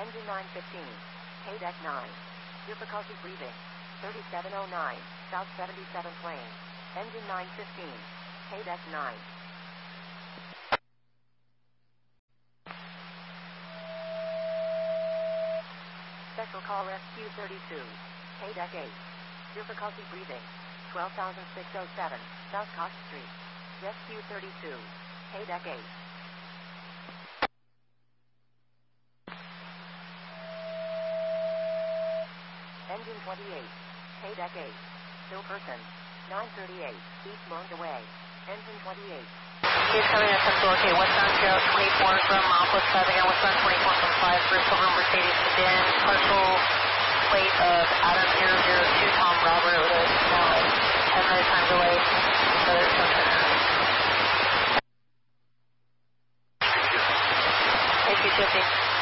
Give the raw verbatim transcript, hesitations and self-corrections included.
Engine nine fifteen. K deck nine. Difficulty breathing. thirty-seven oh nine. South seventy-seven plane. Engine nine fifteen. K deck nine. Special call Rescue thirty-two. K deck eight. Difficulty breathing. twelve thousand six hundred seven. South Cox Street. Rescue thirty-two. K deck eight. Engine twenty-eight. K deck eight. Still person. nine thirty-eight. East Monterey. Engine twenty-eight. He's coming in Central, okay, westbound Sierra twenty-four from Alpha seven, and westbound twenty-four from five, for Silver Mercedes sedan, partial plate of Adam zero zero two Tom Robert with a now ten minute time delay. So there's something. A two fifty.